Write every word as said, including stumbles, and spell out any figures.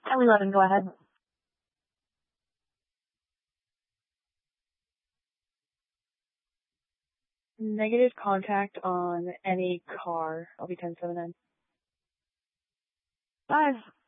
Kelly Levin, go ahead. Negative contact on any car. I'll be ten seven nine. Five.